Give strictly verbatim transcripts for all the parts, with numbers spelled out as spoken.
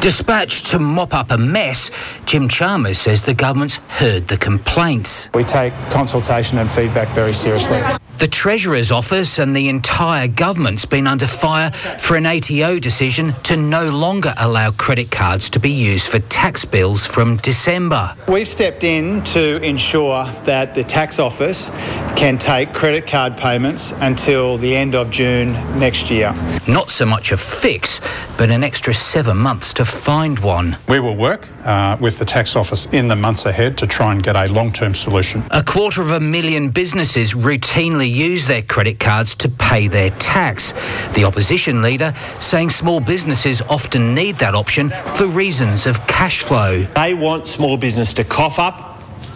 Dispatched to mop up a mess, Jim Chalmers says the government's heard the complaints. We take consultation and feedback very seriously. The Treasurer's office and the entire government's been under fire for an A T O decision to no longer allow credit cards to be used for tax bills from December. We've stepped in to ensure that the tax office can take credit card payments until the end of June next year. Not so much a fix, but an extra seven months to find one. We will work uh, with the tax office in the months ahead to try and get a long-term solution. A quarter of a million businesses routinely use their credit cards to pay their tax. The opposition leader saying small businesses often need that option for reasons of cash flow. They want small business to cough up,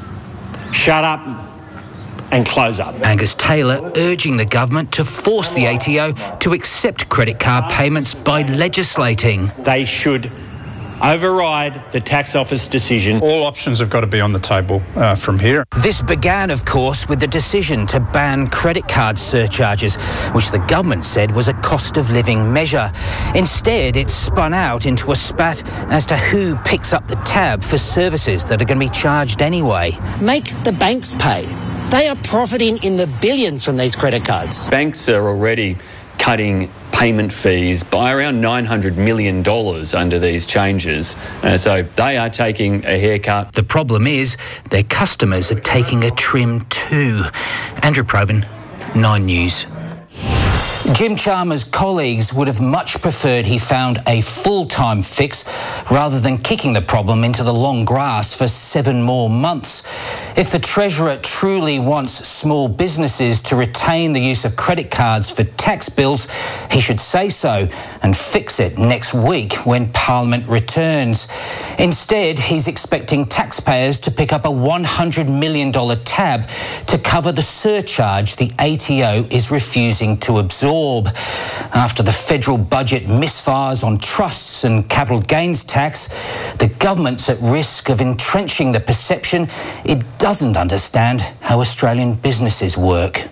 shut up and close up. Angus Taylor urging the government to force the A T O to accept credit card payments by legislating. They should override the tax office decision. All options have got to be on the table uh, from here. This began, of course, with the decision to ban credit card surcharges, which the government said was a cost of living measure. Instead, it spun out into a spat as to who picks up the tab for services that are going to be charged anyway. Make the banks pay. They are profiting in the billions from these credit cards. Banks are already cutting payment fees by around nine hundred million dollars under these changes. Uh, so they are taking a haircut. The problem is their customers are taking a trim too. Andrew Probyn, Nine News. Jim Chalmers' colleagues would have much preferred he found a full-time fix rather than kicking the problem into the long grass for seven more months. If the Treasurer truly wants small businesses to retain the use of credit cards for tax bills, he should say so and fix it next week when Parliament returns. Instead, he's expecting taxpayers to pick up a one hundred million dollars tab to cover the surcharge the A T O is refusing to absorb. After the federal budget misfires on trusts and capital gains tax, the government's at risk of entrenching the perception it doesn't understand how Australian businesses work.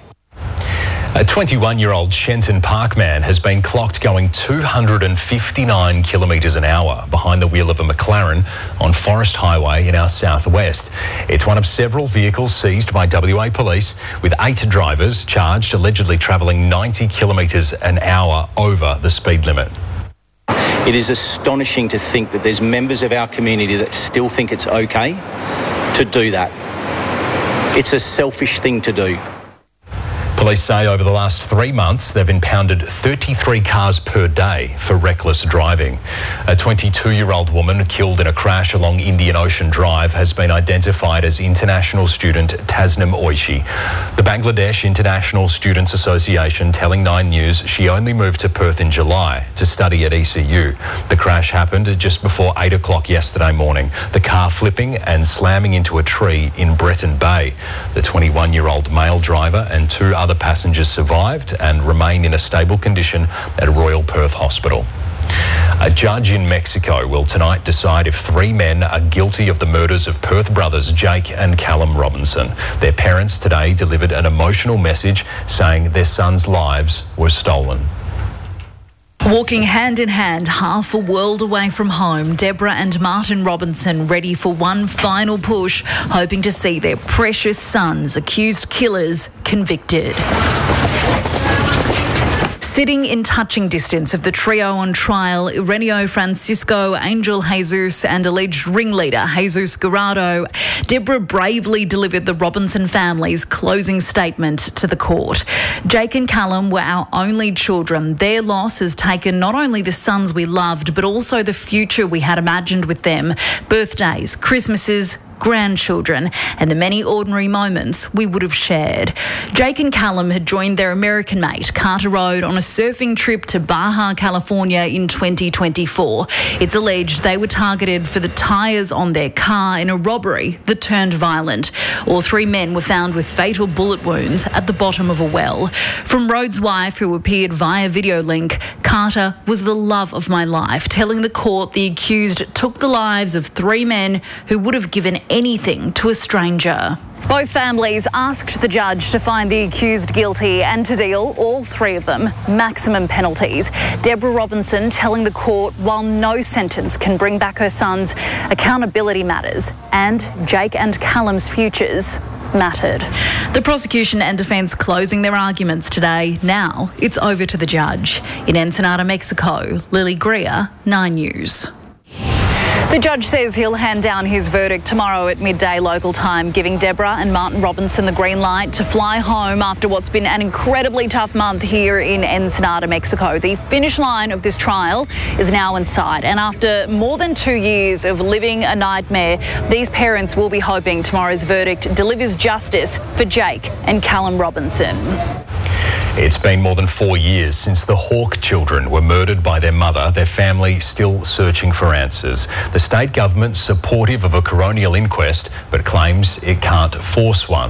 A twenty-one-year-old Shenton Park man has been clocked going two hundred fifty-nine kilometres an hour behind the wheel of a McLaren on Forest Highway in our southwest. It's one of several vehicles seized by W A Police, with eight drivers charged, allegedly travelling ninety kilometres an hour over the speed limit. It is astonishing to think that there's members of our community that still think it's okay to do that. It's a selfish thing to do. Police say over the last three months they've impounded thirty-three cars per day for reckless driving. A twenty-two-year-old woman killed in a crash along Indian Ocean Drive has been identified as international student Tasnim Oishi. The Bangladesh International Students Association telling Nine News she only moved to Perth in July to study at E C U. The crash happened just before eight o'clock yesterday morning, the car flipping and slamming into a tree in Breton Bay. The twenty-one-year-old male driver and two other passengers survived and remain in a stable condition at Royal Perth Hospital. A judge in Mexico will tonight decide if three men are guilty of the murders of Perth brothers Jake and Callum Robinson. Their parents today delivered an emotional message saying their sons' lives were stolen. Walking hand in hand, half a world away from home, Deborah and Martin Robinson ready for one final push, hoping to see their precious sons, accused killers, convicted. Sitting in touching distance of the trio on trial, Ireneo Francisco, Angel Jesus and alleged ringleader Jesus Garrado, Deborah bravely delivered the Robinson family's closing statement to the court. Jake and Callum were our only children. Their loss has taken not only the sons we loved, but also the future we had imagined with them. Birthdays, Christmases, grandchildren, and the many ordinary moments we would have shared. Jake and Callum had joined their American mate, Carter Road, on a surfing trip to Baja, California in twenty twenty-four. It's alleged they were targeted for the tyres on their car in a robbery that turned violent. All three men were found with fatal bullet wounds at the bottom of a well. From Rhodes' wife, who appeared via video link, Carter was the love of my life, telling the court the accused took the lives of three men who would have given anything to a stranger. Both families asked the judge to find the accused guilty and to deal, all three of them, maximum penalties. Deborah Robinson telling the court while no sentence can bring back her sons, accountability matters and Jake and Callum's futures mattered. The prosecution and defence closing their arguments today. Now it's over to the judge. In Ensenada, Mexico, Lily Greer, Nine News. The judge says he'll hand down his verdict tomorrow at midday local time, giving Deborah and Martin Robinson the green light to fly home after what's been an incredibly tough month here in Ensenada, Mexico. The finish line of this trial is now in sight, and after more than two years of living a nightmare, these parents will be hoping tomorrow's verdict delivers justice for Jake and Callum Robinson. It's been more than four years since the Hawke children were murdered by their mother, their family still searching for answers. The state government supportive of a coronial inquest, but claims it can't force one.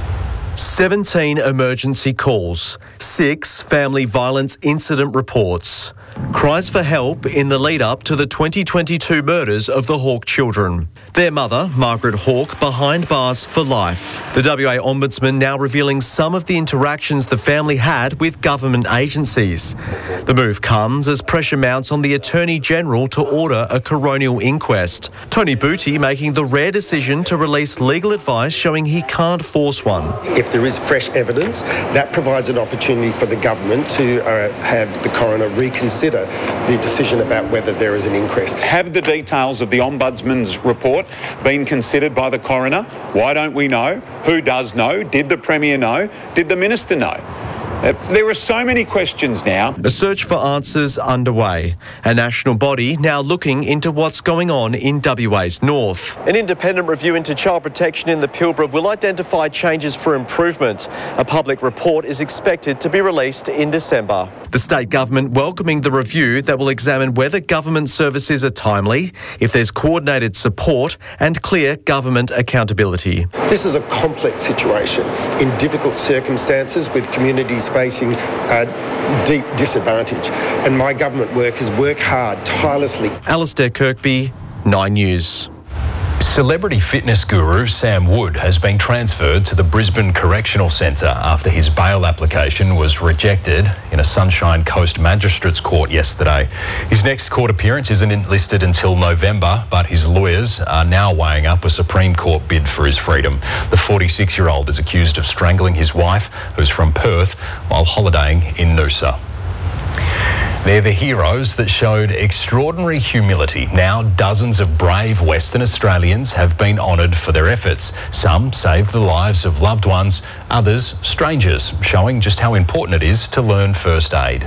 seventeen emergency calls, six family violence incident reports. Cries for help in the lead up to the twenty twenty-two murders of the Hawke children. Their mother, Margaret Hawke, behind bars for life. The W A Ombudsman now revealing some of the interactions the family had with government agencies. The move comes as pressure mounts on the Attorney General to order a coronial inquest. Tony Booty making the rare decision to release legal advice showing he can't force one. If there is fresh evidence, that provides an opportunity for the government to uh, have the coroner reconsider the decision about whether there is an inquest. Have the details of the Ombudsman's report been considered by the coroner? Why don't we know? Who does know? Did the Premier know? Did the Minister know? Uh, there are so many questions now. A search for answers underway. A national body now looking into what's going on in W A's north. An independent review into child protection in the Pilbara will identify changes for improvement. A public report is expected to be released in December. The state government welcoming the review that will examine whether government services are timely, if there's coordinated support and clear government accountability. This is a complex situation in difficult circumstances with communities facing uh, deep disadvantage. And my government workers work hard, tirelessly. Alistair Kirkby, Nine News. Celebrity fitness guru Sam Wood has been transferred to the Brisbane Correctional Centre after his bail application was rejected in a Sunshine Coast Magistrates Court yesterday. His next court appearance isn't listed until November, but his lawyers are now weighing up a Supreme Court bid for his freedom. The forty-six-year-old is accused of strangling his wife, who's from Perth, while holidaying in Noosa. They're the heroes that showed extraordinary humility. Now dozens of brave Western Australians have been honoured for their efforts. Some saved the lives of loved ones, others strangers, showing just how important it is to learn first aid.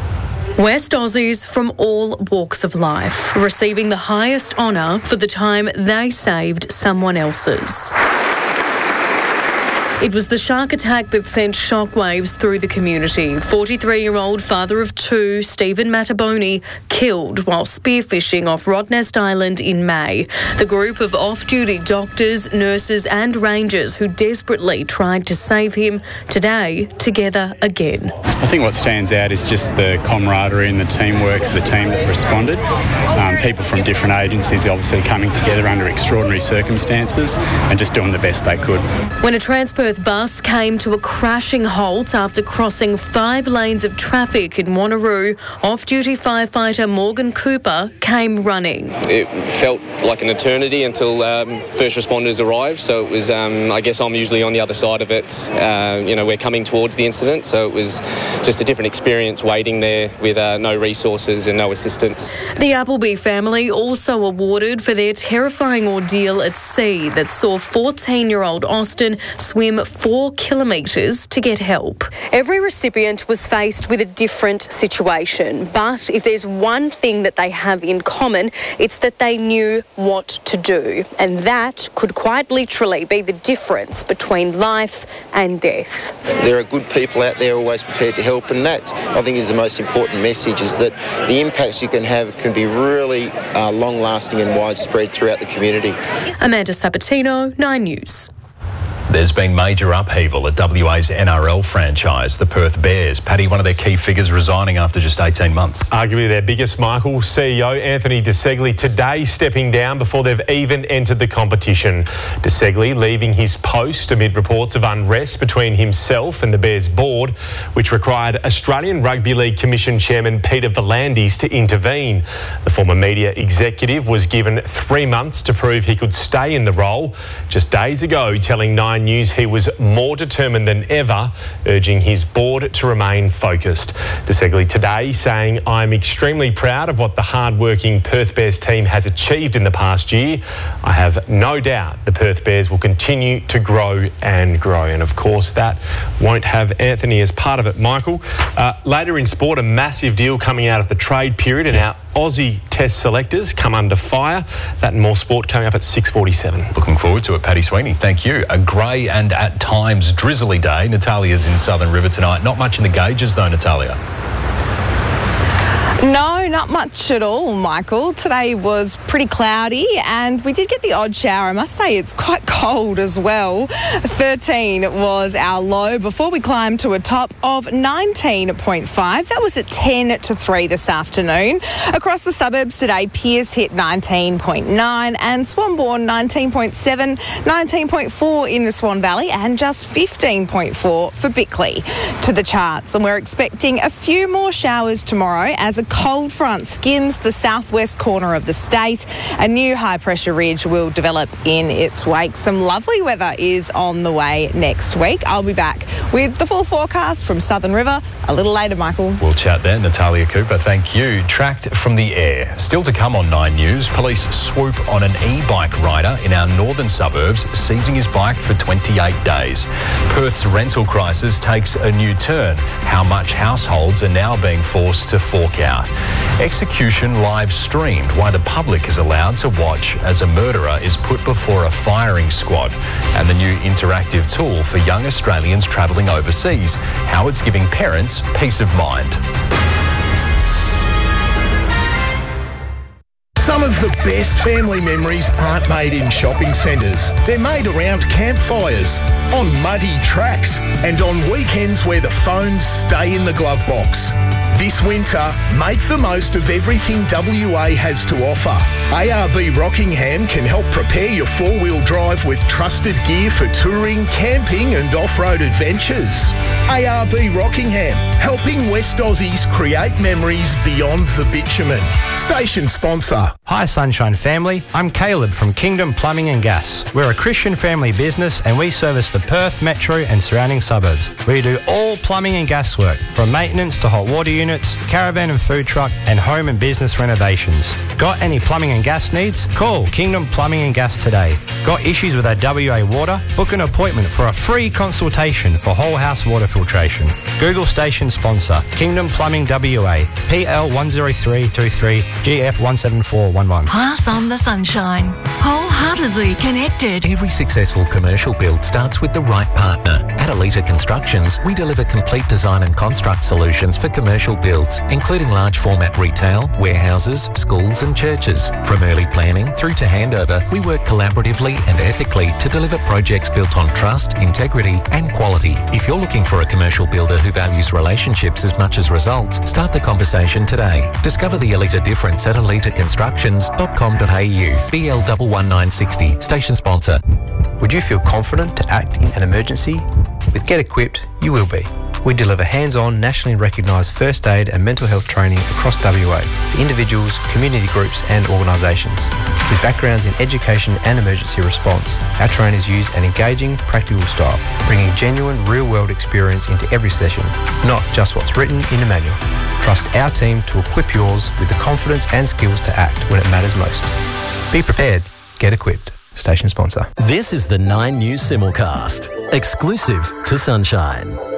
West Aussies from all walks of life, receiving the highest honour for the time they saved someone else's. It was the shark attack that sent shockwaves through the community. forty-three-year-old father of two, Stephen Mataboni, killed while spearfishing off Rottnest Island in May. The group of off-duty doctors, nurses and rangers who desperately tried to save him, today together again. I think what stands out is just the camaraderie and the teamwork of the team that responded. Um, people from different agencies obviously coming together under extraordinary circumstances and just doing the best they could. When a Transperth bus came to a crashing halt after crossing five lanes of traffic in Wanneroo, off-duty firefighter Morgan Cooper came running. It felt like an eternity until um, first responders arrived, so it was, um, I guess I'm usually on the other side of it. Uh, you know, we're coming towards the incident, so it was just a different experience waiting there with uh, no resources and no assistance. The Appleby family also awarded for their terrifying ordeal at sea that saw fourteen-year-old Austin swim four kilometres to get help. Every recipient was faced with a different situation, but if there's one thing that they have in common, it's that they knew what to do, and that could quite literally be the difference between life and death. There are good people out there always prepared to help, and that, I think, is the most important message, is that the impacts you can have can be really uh, long-lasting and widespread throughout the community. Amanda Sabatino, Nine News. There's been major upheaval at W A's N R L franchise, the Perth Bears. Paddy, one of their key figures resigning after just eighteen months. Arguably their biggest, Michael. C E O Anthony De Segli today stepping down before they've even entered the competition. De Segli leaving his post amid reports of unrest between himself and the Bears board, which required Australian Rugby League Commission Chairman Peter V'landys to intervene. The former media executive was given three months to prove he could stay in the role. Just days ago, telling Nine News he was more determined than ever, urging his board to remain focused. De Segli today saying, "I'm extremely proud of what the hard-working Perth Bears team has achieved in the past year. I have no doubt the Perth Bears will continue to grow and grow." And of course, that won't have Anthony as part of it, Michael. Uh, later in sport, a massive deal coming out of the trade period, and our Aussie Test selectors come under fire. That and more sport coming up at six forty-seven. Looking forward to it, Paddy Sweeney. Thank you. A grey and at times drizzly day. Natalia's in Southern River tonight. Not much in the gauges though, Natalia. No, not much at all, Michael. Today was pretty cloudy and we did get the odd shower. I must say it's quite cold as well. thirteen was our low before we climbed to a top of nineteen point five. That was at ten to three this afternoon. Across the suburbs today, Pearce hit nineteen point nine and Swanbourne nineteen point seven, nineteen point four in the Swan Valley and just fifteen point four for Bickley. To the charts, and we're expecting a few more showers tomorrow as a cold front skims the southwest corner of the state. A new high pressure ridge will develop in its wake. Some lovely weather is on the way next week. I'll be back with the full forecast from Southern River a little later, Michael. We'll chat there. Natalia Cooper, thank you. Tracked from the air. Still to come on Nine News, police swoop on an e-bike rider in our northern suburbs, seizing his bike for twenty-eight days. Perth's rental crisis takes a new turn. How much households are now being forced to fork out. Execution live streamed, why the public is allowed to watch as a murderer is put before a firing squad, and the new interactive tool for young Australians travelling overseas, how it's giving parents peace of mind. Some of the best family memories aren't made in shopping centres. They're made around campfires, on muddy tracks, and on weekends where the phones stay in the glove box. This winter, make the most of everything W A has to offer. A R B Rockingham can help prepare your four-wheel drive with trusted gear for touring, camping and off-road adventures. A R B Rockingham, helping West Aussies create memories beyond the bitumen. Station sponsor. Hi Sunshine family, I'm Caleb from Kingdom Plumbing and Gas. We're a Christian family business and we service the Perth Metro and surrounding suburbs. We do all plumbing and gas work, from maintenance to hot water units, caravan and food truck, and home and business renovations. Got any plumbing and gas needs? Call Kingdom Plumbing and Gas today. Got issues with our W A water? Book an appointment for a free consultation for whole house water filtration. Google station sponsor, Kingdom Plumbing W A, P L one zero three two three, G F one seven four one one. Pass on the sunshine. Wholeheartedly connected. Every successful commercial build starts with the right partner. At Elita Constructions, we deliver complete design and construct solutions for commercial builds, including large format retail, warehouses, schools and churches. From early planning through to handover, we work collaboratively and ethically to deliver projects built on trust, integrity and quality. If you're looking for a commercial builder who values relationships as much as results, start the conversation today. Discover the Elita difference at elita constructions dot com dot a u. B L one one nine six zero, station sponsor. Would you feel confident to act in an emergency? With Get Equipped, you will be. We deliver hands-on, nationally recognised first aid and mental health training across W A for individuals, community groups and organisations. With backgrounds in education and emergency response, our trainers use an engaging, practical style, bringing genuine, real-world experience into every session, not just what's written in a manual. Trust our team to equip yours with the confidence and skills to act when it matters most. Be prepared. Get Equipped. Station sponsor. This is the Nine News simulcast, exclusive to Sunshine.